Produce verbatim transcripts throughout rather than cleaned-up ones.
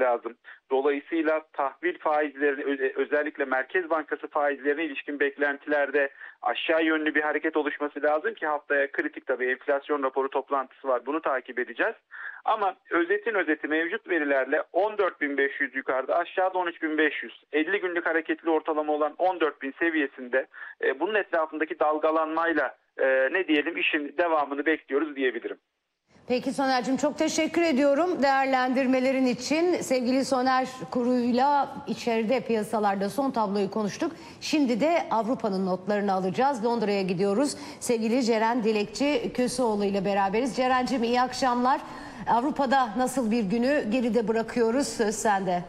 lazım. Dolayısıyla tahvil faizleri, özellikle Merkez Bankası faizlerine ilişkin beklentilerde aşağı yönlü bir hareket oluşması lazım ki haftaya kritik tabii enflasyon raporu toplantısı var. Bunu takip edeceğiz. Ama özetin özeti mevcut verilerle on dört bin beş yüz yukarıda, aşağıda on üç bin beş yüz. elli günlük hareketli ortalama olan on dört bin seviyesinde e, bunun etrafındaki dalgalanmayla e, ne diyelim işin devamını bekliyoruz diyebilirim. Peki Soner'cim, çok teşekkür ediyorum değerlendirmelerin için. Sevgili Soner Kuru'yla içeride piyasalarda son tabloyu konuştuk. Şimdi de Avrupa'nın notlarını alacağız. Londra'ya gidiyoruz. Sevgili Ceren Dilekçi Köseoğlu ile beraberiz. Ceren'cim, iyi akşamlar. Avrupa'da nasıl bir günü geride bırakıyoruz? Söz sende.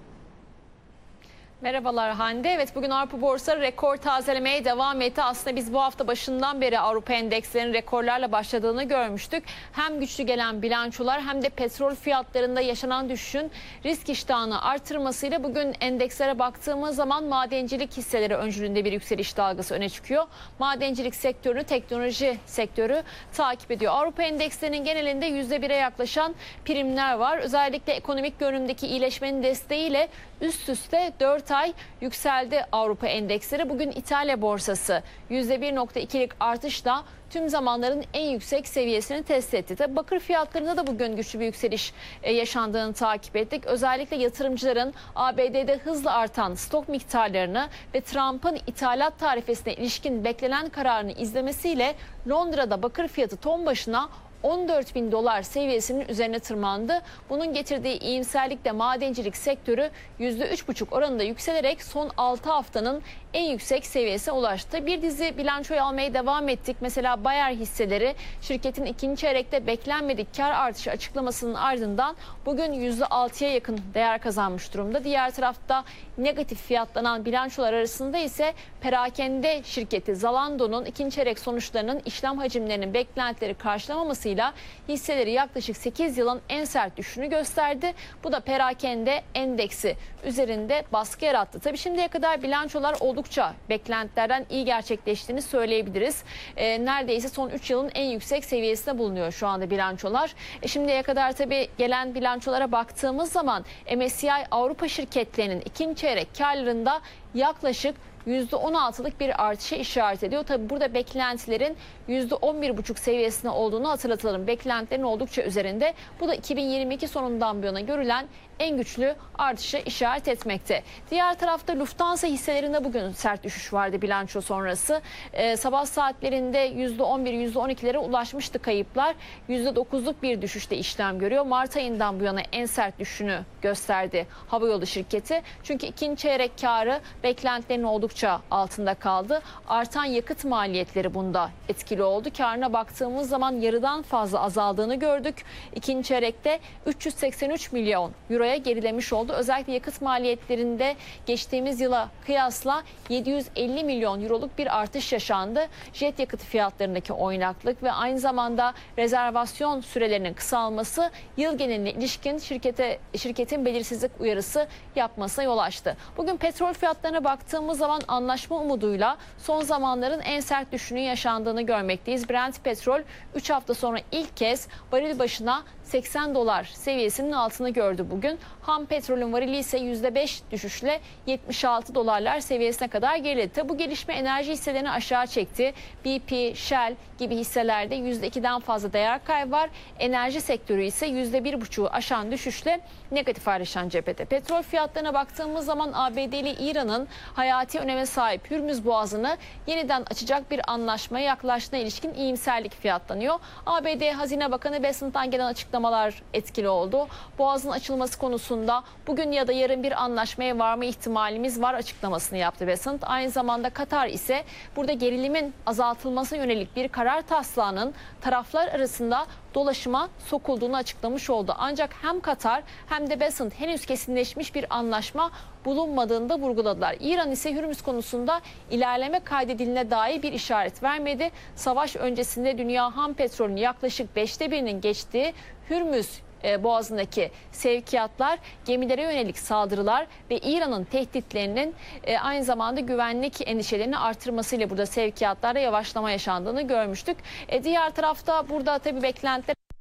Merhabalar Hande. Evet, bugün Avrupa borsaları rekor tazelemeye devam etti. Aslında biz bu hafta başından beri Avrupa endekslerinin rekorlarla başladığını görmüştük. Hem güçlü gelen bilançolar hem de petrol fiyatlarında yaşanan düşüşün risk iştahını artırmasıyla bugün endekslere baktığımız zaman madencilik hisseleri öncülüğünde bir yükseliş dalgası öne çıkıyor. Madencilik sektörünü teknoloji sektörü takip ediyor. Avrupa endekslerinin genelinde yüzde bire yaklaşan primler var. Özellikle ekonomik görünümdeki iyileşmenin desteğiyle üst üste dört ay yükseldi Avrupa endeksleri. Bugün İtalya borsası yüzde bir nokta ikilik artışla tüm zamanların en yüksek seviyesini test etti. Tabii bakır fiyatlarında da bugün güçlü bir yükseliş yaşandığını takip ettik. Özellikle yatırımcıların A B D'de hızla artan stok miktarlarını ve Trump'ın ithalat tarifesine ilişkin beklenen kararını izlemesiyle Londra'da bakır fiyatı ton başına on dört bin dolar seviyesinin üzerine tırmandı. Bunun getirdiği iyimserlikle madencilik sektörü yüzde üç buçuk oranında yükselerek son altı haftanın en yüksek seviyesine ulaştı. Bir dizi bilançoyu almaya devam ettik. Mesela Bayer hisseleri şirketin ikinci çeyrekte beklenmedik kar artışı açıklamasının ardından bugün yüzde altıya yakın değer kazanmış durumda. Diğer tarafta negatif fiyatlanan bilançolar arasında ise perakende şirketi Zalando'nun ikinci çeyrek sonuçlarının işlem hacimlerinin beklentileri karşılamamasıyla hisseleri yaklaşık sekiz yılın en sert düşüşünü gösterdi. Bu da perakende endeksi üzerinde baskı yarattı. Tabii şimdiye kadar bilançolar oldukça beklentilerden iyi gerçekleştiğini söyleyebiliriz. E, neredeyse son üç yılın en yüksek seviyesinde bulunuyor şu anda bilançolar. E, şimdiye kadar tabii gelen bilançolara baktığımız zaman M S C I Avrupa şirketlerinin ikinci çeyrek karlarında yaklaşık yüzde on altılık bir artışa işaret ediyor. Tabi burada beklentilerin yüzde on bir buçuk seviyesinde olduğunu hatırlatalım. Beklentilerin oldukça üzerinde. Bu da iki bin yirmi iki sonundan bu yana görülen en güçlü artışa işaret etmekte. Diğer tarafta Lufthansa hisselerinde bugün sert düşüş vardı bilanço sonrası. Ee, sabah saatlerinde yüzde on bir yüzde on ikilere ulaşmıştı kayıplar. yüzde dokuzluk bir düşüşte işlem görüyor. Mart ayından bu yana en sert düşüşünü gösterdi havayolu şirketi. Çünkü ikinci çeyrek karı beklentilerin oldukça altında kaldı. Artan yakıt maliyetleri bunda etkili oldu. Karına baktığımız zaman yarıdan fazla azaldığını gördük. İkinci çeyrekte üç yüz seksen üç milyon euroya gerilemiş oldu. Özellikle yakıt maliyetlerinde geçtiğimiz yıla kıyasla yedi yüz elli milyon euroluk bir artış yaşandı. Jet yakıtı fiyatlarındaki oynaklık ve aynı zamanda rezervasyon sürelerinin kısalması yıl geneline ilişkin şirkete şirketin belirsizlik uyarısı yapmasına yol açtı. Bugün petrol fiyatlarına baktığımız zaman anlaşma umuduyla son zamanların en sert düşüşünün yaşandığını görmekteyiz. Brent petrol üç hafta sonra ilk kez varil başına seksen dolar seviyesinin altını gördü bugün. Ham petrolün varili ise yüzde beş düşüşle yetmiş altı dolarlar seviyesine kadar geriledi. Tabi bu gelişme enerji hisselerini aşağı çekti. B P, Shell gibi hisselerde yüzde ikiden fazla değer kaybı var. Enerji sektörü ise yüzde bir buçuğu aşan düşüşle negatif ayrışan cephede. Petrol fiyatlarına baktığımız zaman A B D ile İran'ın hayati öneme sahip Hürmüz Boğazı'nı yeniden açacak bir anlaşmaya yaklaştığına ilişkin iyimserlik fiyatlanıyor. A B D Hazine Bakanı Bessent'tan gelen açıklamalar etkili oldu. Boğazın açılması konusunda bugün ya da yarın bir anlaşmaya varma ihtimalimiz var açıklamasını yaptı Bessent. Aynı zamanda Katar ise burada gerilimin azaltılmasına yönelik bir karar taslağının taraflar arasında dolaşıma sokulduğunu açıklamış oldu. Ancak hem Katar hem de Bessent henüz kesinleşmiş bir anlaşma bulunmadığını da vurguladılar. İran ise Hürmüz konusunda ilerleme kaydedildiğine dair bir işaret vermedi. Savaş öncesinde dünya ham petrolünün yaklaşık beşte birinin geçtiği Hürmüz Boğazı'ndaki sevkiyatlar, gemilere yönelik saldırılar ve İran'ın tehditlerinin aynı zamanda güvenlik endişelerini artırmasıyla burada sevkiyatlarda yavaşlama yaşandığını görmüştük. Diğer tarafta burada tabii beklentiler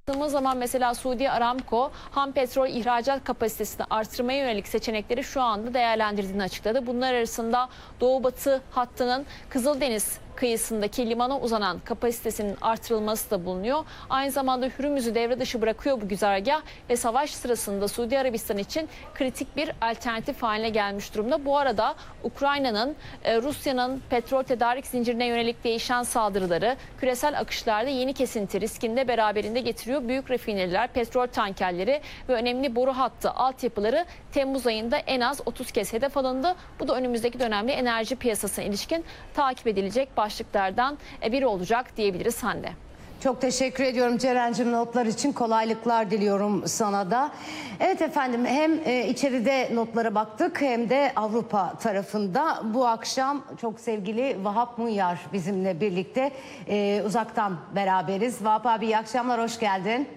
Baktığımız zaman mesela Suudi Aramco ham petrol ihracat kapasitesini artırmaya yönelik seçenekleri şu anda değerlendirdiğini açıkladı. Bunlar arasında Doğu Batı hattının Kızıldeniz kıyısındaki limana uzanan kapasitesinin artırılması da bulunuyor. Aynı zamanda Hürmüz'ü devre dışı bırakıyor bu güzergah ve savaş sırasında Suudi Arabistan için kritik bir alternatif haline gelmiş durumda. Bu arada Ukrayna'nın e, Rusya'nın petrol tedarik zincirine yönelik değişen saldırıları küresel akışlarda yeni kesinti riskini de beraberinde getiriyor. Büyük rafineriler, petrol tankerleri ve önemli boru hattı altyapıları Temmuz ayında en az otuz kez hedef alındı. Bu da önümüzdeki dönemde enerji piyasasına ilişkin takip edilecek başlıklardan biri olacak diyebiliriz Hande. Çok teşekkür ediyorum Ceren'cim, notlar için kolaylıklar diliyorum sana da. Evet efendim, hem e, içeride notlara baktık hem de Avrupa tarafında. Bu akşam çok sevgili Vahap Munyar bizimle birlikte e, uzaktan beraberiz. Vahap abi iyi akşamlar, hoş geldin.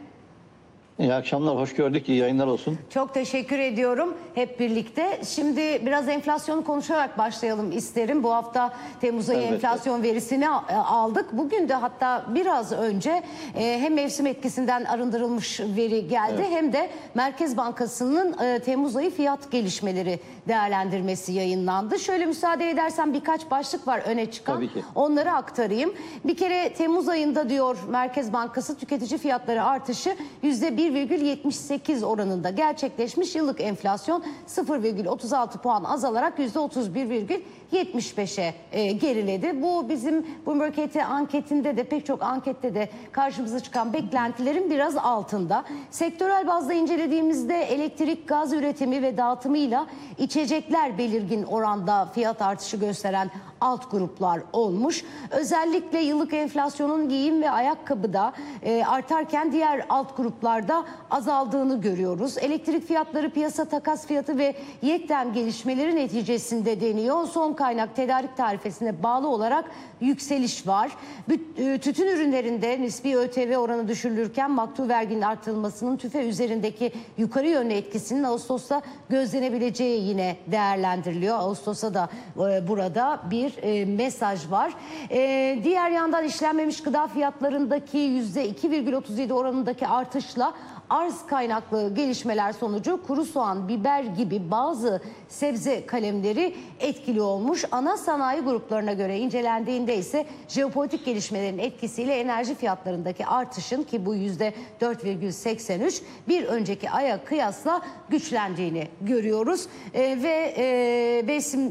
İyi akşamlar, hoş gördük. İyi yayınlar olsun. Çok teşekkür ediyorum hep birlikte. Şimdi biraz enflasyonu konuşarak başlayalım isterim. Bu hafta Temmuz ayı Elbette. enflasyon verisini aldık. Bugün de hatta biraz önce hem mevsim etkisinden arındırılmış veri geldi, evet, hem de Merkez Bankası'nın Temmuz ayı fiyat gelişmeleri değerlendirmesi yayınlandı. Şöyle müsaade edersen birkaç başlık var öne çıkan. Tabii ki. Onları aktarayım. Bir kere Temmuz ayında diyor Merkez Bankası, tüketici fiyatları artışı yüzde bir virgül yetmiş sekiz oranında gerçekleşmiş. Yıllık enflasyon sıfır virgül otuz altı puan azalarak yüzde otuz bir virgül yetmiş beşe e, geriledi. Bu bizim Bloomberg anketinde de, pek çok ankette de karşımıza çıkan beklentilerin biraz altında. Sektörel bazda incelediğimizde elektrik, gaz üretimi ve dağıtımıyla içecekler belirgin oranda fiyat artışı gösteren alt gruplar olmuş. Özellikle yıllık enflasyonun giyim ve ayakkabıda e, artarken diğer alt gruplarda azaldığını görüyoruz. Elektrik fiyatları piyasa takas fiyatı ve yekten gelişmeleri neticesinde deniyor. Son kaynak tedarik tarifesine bağlı olarak yükseliş var. Tütün ürünlerinde nispi ÖTV oranı düşürülürken maktul verginin artırılmasının tüfe üzerindeki yukarı yönlü etkisinin Ağustos'ta gözlenebileceği yine değerlendiriliyor. Ağustos'a da e, burada bir e, mesaj var. E, diğer yandan işlenmemiş gıda fiyatlarındaki yüzde iki virgül otuz yedi oranındaki artışla arz kaynaklı gelişmeler sonucu kuru soğan, biber gibi bazı sebze kalemleri etkili olmuş. Ana sanayi gruplarına göre incelendiğinde ise jeopolitik gelişmelerin etkisiyle enerji fiyatlarındaki artışın, ki bu yüzde dört virgül seksen üç, bir önceki aya kıyasla güçlendiğini görüyoruz. E, ve e,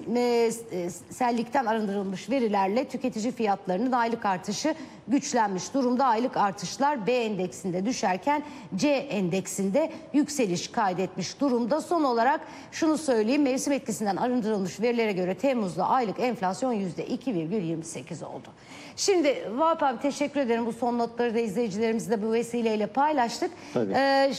mevsimsellikten arındırılmış verilerle tüketici fiyatlarının aylık artışı güçlenmiş durumda. Aylık artışlar B endeksinde düşerken C endeksinde yükseliş kaydetmiş durumda. Son olarak şunu söyleyeyim, mevsim etkisinden arındırılmış verilere göre Temmuz'da aylık enflasyon yüzde iki virgül yirmi sekiz oldu. Şimdi Vahap abi teşekkür ederim. Bu son notları da izleyicilerimizle bu vesileyle paylaştık. Tabii. Ee,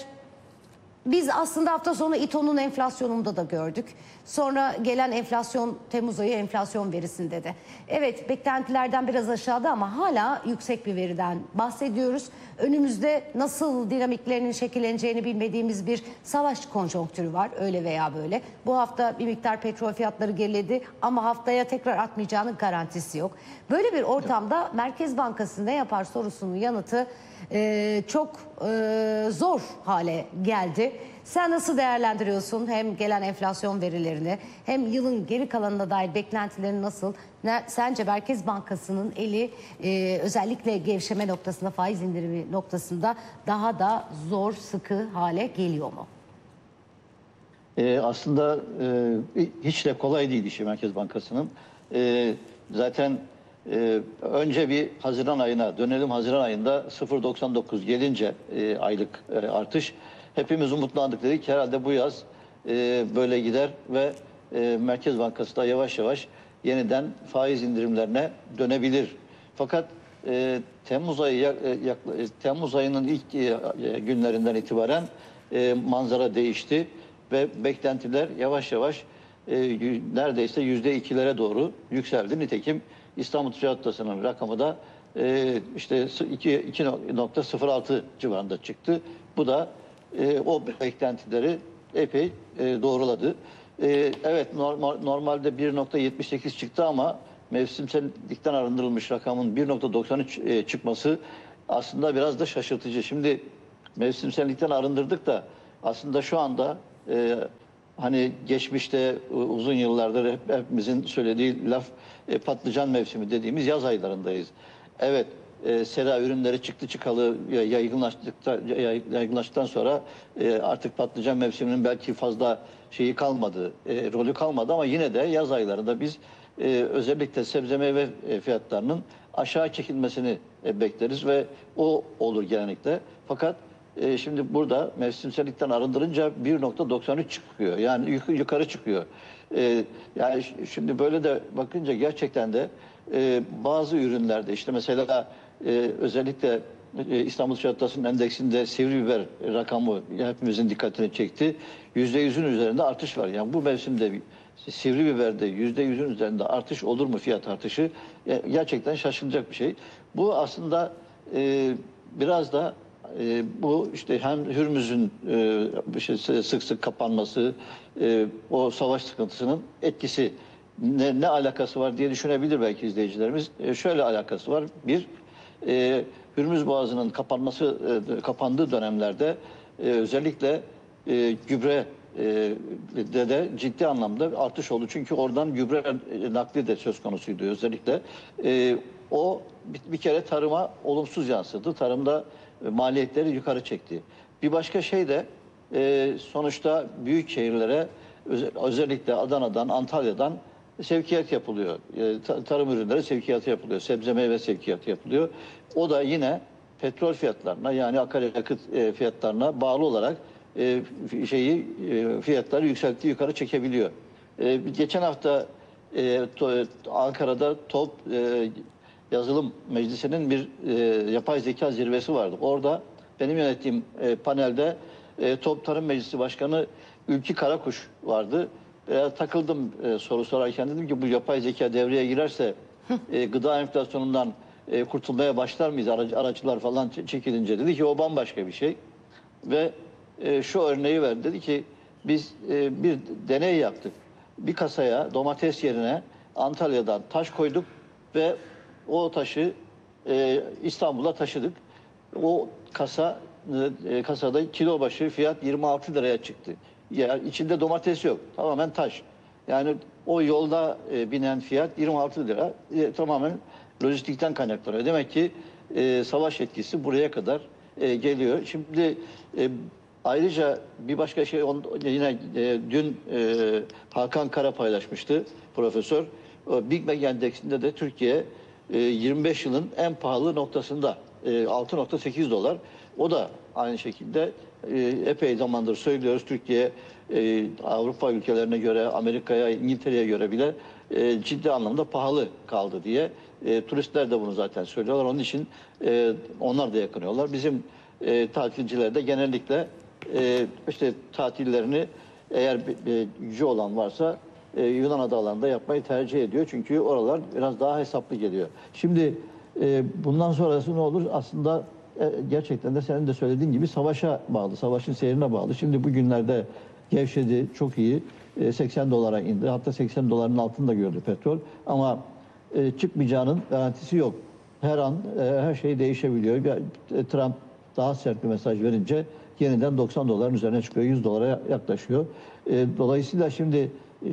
Biz aslında hafta sonu İTO'nun enflasyonunda da gördük. Sonra gelen enflasyon, Temmuz ayı enflasyon verisinde de. Evet, beklentilerden biraz aşağıda ama hala yüksek bir veriden bahsediyoruz. Önümüzde nasıl dinamiklerinin şekilleneceğini bilmediğimiz bir savaş konjonktürü var, öyle veya böyle. Bu hafta bir miktar petrol fiyatları geriledi ama haftaya tekrar artmayacağının garantisi yok. Böyle bir ortamda Merkez Bankası ne yapar sorusunun yanıtı Ee, çok e, zor hale geldi. Sen nasıl değerlendiriyorsun hem gelen enflasyon verilerini hem yılın geri kalanına dair beklentilerin nasıl? Ne, sence Merkez Bankası'nın eli e, özellikle gevşeme noktasında, faiz indirimi noktasında daha da zor, sıkı hale geliyor mu? Ee, aslında e, hiç de kolay değil işi Merkez Bankası'nın. E, zaten e, önce bir Haziran ayına dönelim. Haziran ayında sıfır virgül doksan dokuz gelince e, aylık e, artış. Hepimiz umutlandık, dedik herhalde bu yaz e, böyle gider ve e, Merkez Bankası da yavaş yavaş yeniden faiz indirimlerine dönebilir. Fakat e, Temmuz ayı yak, yak, Temmuz ayının ilk e, günlerinden itibaren e, manzara değişti ve beklentiler yavaş yavaş e, neredeyse yüzde ikilere doğru yükseldi. Nitekim İstanbul Ticaret Odası'nın rakamı da e, işte iki nokta sıfır altı civarında çıktı. Bu da e, o beklentileri epey e, doğruladı. E, evet normal, normalde bir nokta yetmiş sekiz çıktı ama mevsimsellikten arındırılmış rakamın bir nokta doksan üç e, çıkması aslında biraz da şaşırtıcı. Şimdi mevsimsellikten arındırdık da aslında şu anda e, hani geçmişte uzun yıllardır hep, hepimizin söylediği laf e, patlıcan mevsimi dediğimiz yaz aylarındayız. Evet, e, sera ürünleri çıktı çıkalı yaygınlaştıktan, yaygınlaştıktan sonra e, artık patlıcan mevsiminin belki fazla şeyi kalmadı, e, rolü kalmadı ama yine de yaz aylarında biz e, özellikle sebze meyve fiyatlarının aşağı çekilmesini e, bekleriz ve o olur genellikle. Fakat e, şimdi burada mevsimsellikten arındırınca bir nokta doksan üç çıkıyor. Yani yuk yukarı çıkıyor. E, yani şimdi böyle de bakınca gerçekten de e, bazı ürünlerde işte mesela e, özellikle e, İstanbul Çatlası'nın endeksinde sivri biber rakamı hepimizin dikkatini çekti. yüzde yüzün üzerinde artış var. Yani bu mevsimde sivri biberde yüzde yüzün üzerinde artış olur mu, fiyat artışı? E, gerçekten şaşılacak bir şey. Bu aslında e, biraz da e, bu işte hem Hürmüz'ün e, şey, sık sık kapanması, e, o savaş sıkıntısının etkisi ne, ne alakası var diye düşünebilir belki izleyicilerimiz. E, şöyle alakası var. Bir, e, Hürmüz Boğazı'nın kapanması e, kapandığı dönemlerde e, özellikle e, gübre e, de de ciddi anlamda artış oldu. Çünkü oradan gübre nakli de söz konusuydu özellikle. E, o bir, bir kere tarıma olumsuz yansıdı. Tarımda e, maliyetleri yukarı çekti. Bir başka şey de e, sonuçta büyük şehirlere özellikle Adana'dan, Antalya'dan sevkiyat yapılıyor. E, tarım ürünleri sevkiyatı yapılıyor. Sebze meyve sevkiyatı yapılıyor. O da yine petrol fiyatlarına yani akaryakıt e, fiyatlarına bağlı olarak e, şeyi e, fiyatları yükseltti, yukarı çekebiliyor. E, geçen hafta e, to, Ankara'da Top e, Yazılım Meclisi'nin bir e, yapay zeka zirvesi vardı. Orada benim yönettiğim e, panelde e, Top Tarım Meclisi Başkanı Ülkü Karakuş vardı. E, takıldım e, soru sorarken, dedim ki bu yapay zeka devreye girerse e, gıda enflasyonundan e, kurtulmaya başlar mıyız? Aracı, aracılar falan çekilince. Dedi ki o bambaşka bir şey. Ve e, şu örneği verdi. Dedi ki biz e, bir deney yaptık. Bir kasaya domates yerine Antalya'dan taş koyduk ve o taşı e, İstanbul'a taşıdık. O kasa e, kasada kilo başı fiyat yirmi altı liraya çıktı. Yani içinde domates yok. Tamamen taş. Yani o yolda e, binen fiyat yirmi altı lira. E, tamamen lojistikten kaynaklanıyor. Demek ki e, savaş etkisi buraya kadar e, geliyor. Şimdi e, ayrıca bir başka şey on, yine e, dün e, Hakan Kara paylaşmıştı profesör. O Big Mac endeksinde de Türkiye e, yirmi beş yılın en pahalı noktasında e, altı nokta sekiz dolar. O da aynı şekilde e, epey zamandır söylüyoruz. Türkiye e, Avrupa ülkelerine göre, Amerika'ya, İngiltere'ye göre bile e, ciddi anlamda pahalı kaldı diye. E, turistler de bunu zaten söylüyorlar. Onun için e, onlar da yakınıyorlar. Bizim e, tatilciler de genellikle e, işte tatillerini eğer e, gücü olan varsa e, Yunan adalarında yapmayı tercih ediyor. Çünkü oralar biraz daha hesaplı geliyor. Şimdi e, bundan sonrası ne olur? Aslında e, gerçekten de senin de söylediğin gibi savaşa bağlı, savaşın seyrine bağlı. Şimdi bugünlerde gevşedi, çok iyi. E, seksen dolara indi. Hatta seksen doların altında gördü petrol. Ama e, çıkmayacağının garantisi yok. Her an e, her şey değişebiliyor. E, Trump daha sert bir mesaj verince yeniden doksan doların üzerine çıkıyor. yüz dolara yaklaşıyor. E, dolayısıyla şimdi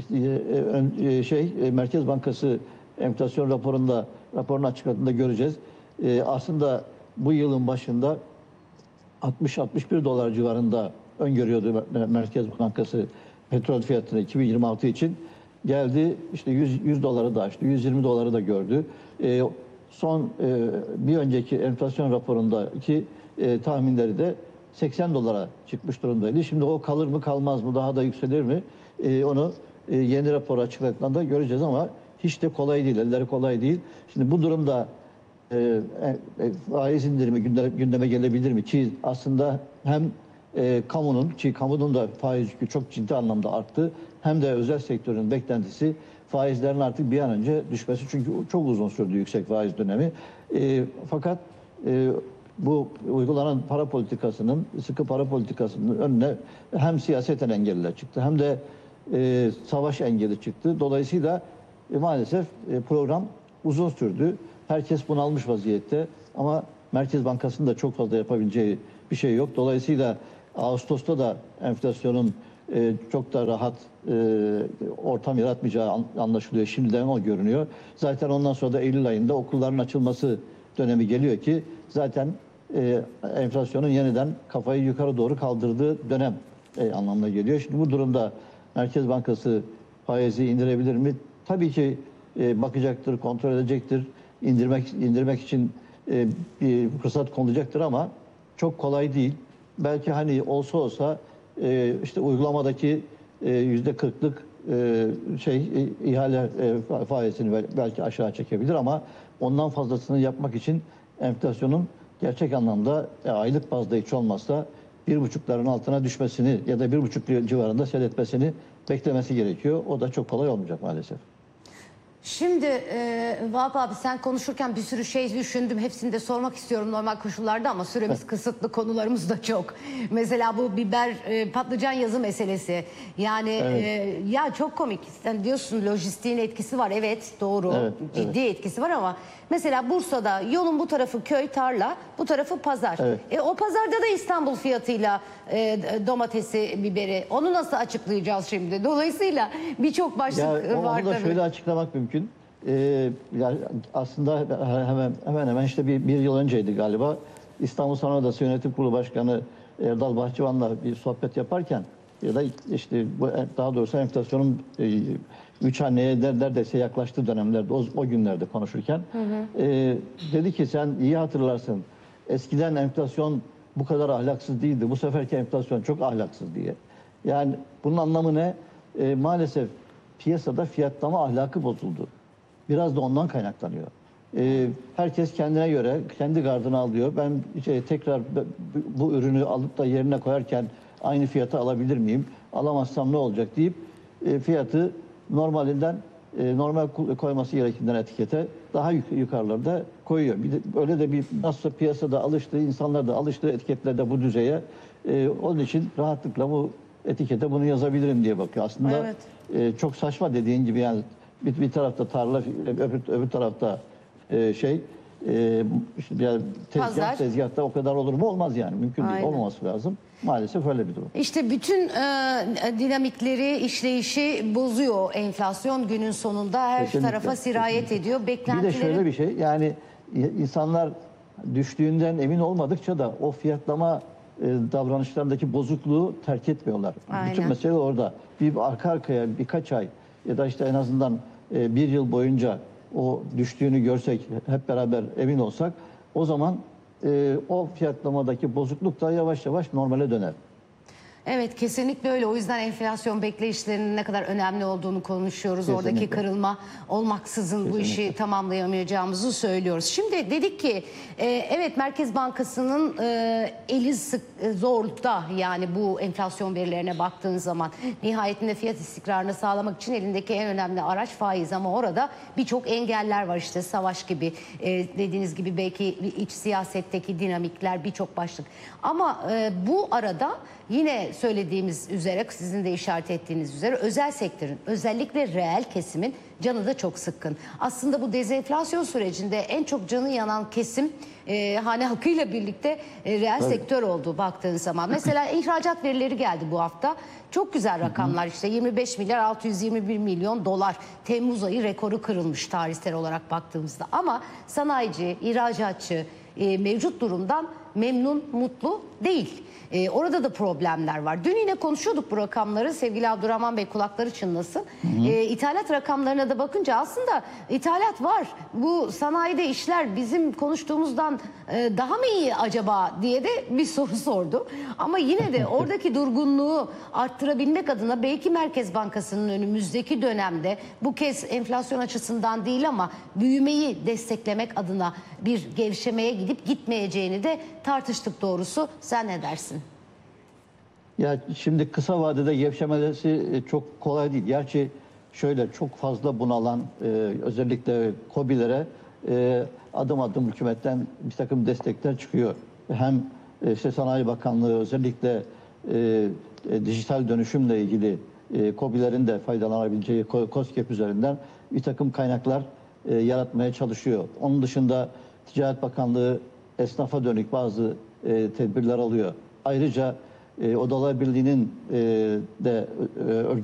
e, e, şey e, Merkez Bankası enflasyon raporunda raporunu açıkladığında göreceğiz. E, aslında bu yılın başında altmış altmış bir dolar civarında öngörüyordu Merkez Bankası petrol fiyatını iki bin yirmi altı için. Geldi işte yüz, yüz doları da aştı, yüz yirmi doları da gördü. E, son e, bir önceki enflasyon raporundaki e, tahminleri de seksen dolara çıkmış durumdaydı. Şimdi o kalır mı kalmaz mı, daha da yükselir mi? E, onu e, yeni rapor açıkladıklarında göreceğiz ama hiç de kolay değil, elleri kolay değil. Şimdi bu durumda e, e, faiz indirimi gündeme, gündeme gelebilir mi? Ki aslında hem e, kamunun, ki kamunun da faiz yükü çok ciddi anlamda arttı. Hem de özel sektörün beklentisi faizlerin artık bir an önce düşmesi. Çünkü çok uzun sürdü yüksek faiz dönemi. E, fakat e, bu uygulanan para politikasının, sıkı para politikasının önüne hem siyaseten engeller çıktı hem de e, savaş engeli çıktı. Dolayısıyla e, maalesef e, program uzun sürdü. Herkes bunalmış vaziyette ama Merkez Bankası'nın da çok fazla yapabileceği bir şey yok. Dolayısıyla Ağustos'ta da enflasyonun e, çok da rahat e, ortam yaratmayacağı an, anlaşılıyor. Şimdiden o görünüyor. Zaten ondan sonra da Eylül ayında okulların açılması dönemi geliyor ki zaten e, enflasyonun yeniden kafayı yukarı doğru kaldırdığı dönem e, anlamına geliyor. Şimdi bu durumda Merkez Bankası faizi indirebilir mi? Tabii ki e, bakacaktır, kontrol edecektir. İndirmek indirmek için e, bir fırsat konulacaktır ama çok kolay değil. Belki hani olsa olsa e, işte uygulamadaki e, yüzde kırklık e, şey e, ihale e, faizini belki aşağı çekebilir ama ondan fazlasını yapmak için enflasyonun gerçek anlamda e, aylık bazda hiç olmazsa bir buçukların altına düşmesini ya da bir buçuk civarında seyretmesini beklemesi gerekiyor. O da çok kolay olmayacak maalesef. Şimdi e, Vahap abi sen konuşurken bir sürü şey düşündüm. Hepsini de sormak istiyorum normal koşullarda ama süremiz kısıtlı, konularımız da çok. Mesela bu biber e, patlıcan yazı meselesi. Yani Evet. e, ya çok komik. Sen diyorsun lojistiğin etkisi var. Evet doğru. Evet, Ciddi evet. etkisi var ama mesela Bursa'da yolun bu tarafı köy tarla, bu tarafı pazar. Evet. E, o pazarda da İstanbul fiyatıyla e, domatesi, biberi. Onu nasıl açıklayacağız şimdi? Dolayısıyla birçok başlık Ya var onu da tabii. şöyle açıklamak mümkün. Ee, yani aslında hemen hemen hemen işte bir, bir yıl önceydi galiba. İstanbul Sanayi Odası Yönetim Kurulu Başkanı Erdal Bahçıvan'la bir sohbet yaparken ya da işte bu, daha doğrusu enflasyonun e, üç haneye neredeyse yaklaştığı dönemlerde o, o günlerde konuşurken hı hı. E, dedi ki sen iyi hatırlarsın. Eskiden enflasyon bu kadar ahlaksız değildi. Bu seferki enflasyon çok ahlaksız diye. Yani bunun anlamı ne? E, maalesef piyasada fiyatlama ahlakı bozuldu. Biraz da ondan kaynaklanıyor. Ee, herkes kendine göre kendi gardını alıyor. Ben şey, tekrar bu ürünü alıp da yerine koyarken aynı fiyata alabilir miyim? Alamazsam ne olacak deyip e, fiyatı normalinden e, normal koyması gerekinden etikete daha yuk yukarılarda koyuyor. Bir de, öyle de bir nasıl piyasada alıştığı, insanlar da alıştığı etiketlerde bu düzeye e, onun için rahatlıkla bu etikete bunu yazabilirim diye bakıyor. Aslında Evet. e, çok saçma dediğin gibi yani bir, bir tarafta tarla, öbür, öbür tarafta e, şey e, işte yani tezgah, Pazar. tezgahta o kadar olur mu? Olmaz yani. Mümkün Aynen. değil. Olmaması lazım. Maalesef öyle bir durum. İşte bütün e, dinamikleri, işleyişi bozuyor enflasyon günün sonunda her Kesinlikle, tarafa sirayet kesinlikle. ediyor. Bir Beklentileri... de şöyle bir şey yani insanlar düştüğünden emin olmadıkça da o fiyatlama e, davranışlarındaki bozukluğu terk etmiyorlar. Aynen. Bütün mesele orada. Bir arka arkaya birkaç ay ya da işte en azından e, bir yıl boyunca o düştüğünü görsek, hep beraber emin olsak o zaman e, o fiyatlamadaki bozukluk da yavaş yavaş normale döner. Evet kesinlikle öyle. O yüzden enflasyon bekleyişlerinin ne kadar önemli olduğunu konuşuyoruz. Kesinlikle. Oradaki kırılma olmaksızın bu işi Kesinlikle. tamamlayamayacağımızı söylüyoruz. Şimdi dedik ki e, evet Merkez Bankası'nın e, eli sık, e, zorda yani bu enflasyon verilerine baktığın zaman nihayetinde fiyat istikrarını sağlamak için elindeki en önemli araç faiz ama orada birçok engeller var işte savaş gibi e, dediğiniz gibi belki iç siyasetteki dinamikler birçok başlık. Ama e, bu arada yine söylediğimiz üzere sizin de işaret ettiğiniz üzere özel sektörün özellikle reel kesimin canı da çok sıkkın. Aslında bu dezenflasyon sürecinde en çok canı yanan kesim e, hane halkıyla birlikte e, reel Evet. sektör oldu baktığın zaman. Mesela ihracat verileri geldi bu hafta. Çok güzel rakamlar işte yirmi beş milyar altı yüz yirmi bir milyon dolar. Temmuz ayı rekoru kırılmış tarihsel olarak baktığımızda. Ama sanayici, ihracatçı e, mevcut durumdan memnun, mutlu değil. Ee, orada da problemler var. Dün yine konuşuyorduk bu rakamları. Sevgili Abdurrahman Bey kulakları çınlasın. Hı hı. Ee, ithalat rakamlarına da bakınca aslında ithalat var. Bu sanayide işler bizim konuştuğumuzdan e, daha mı iyi acaba diye de bir soru sordu. Ama yine de oradaki durgunluğu arttırabilmek adına belki Merkez Bankası'nın önümüzdeki dönemde bu kez enflasyon açısından değil ama büyümeyi desteklemek adına bir gevşemeye gidip gitmeyeceğini de tartıştık doğrusu. Sen ne dersin? Ya şimdi kısa vadede gevşemesi çok kolay değil. Gerçi şöyle çok fazla bunalan e, özellikle KOBİ'lere e, adım adım hükümetten bir takım destekler çıkıyor. Hem e, işte Sanayi Bakanlığı özellikle e, e, dijital dönüşümle ilgili e, KOBİ'lerin de faydalanabileceği KOSGEB üzerinden bir takım kaynaklar e, yaratmaya çalışıyor. Onun dışında Ticaret Bakanlığı esnafa dönük bazı e, tedbirler alıyor. Ayrıca e, Odalar Birliği'nin e, de e,